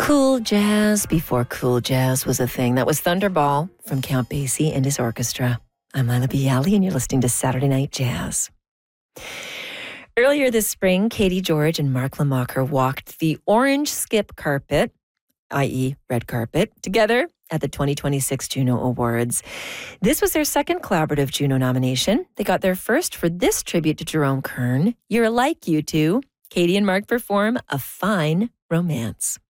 Cool jazz before cool jazz was a thing. That was Thunderball from Count Basie and his orchestra. I'm Lila Bialy, and you're listening to Saturday Night Jazz. Earlier this spring, Katie George and Mark Lamacher walked the orange skip carpet, i.e. red carpet, together at the 2026 Juno Awards. This was their second collaborative Juno nomination. They got their first for this tribute to Jerome Kern, You're Like You Two. Katie and Mark perform A Fine Romance.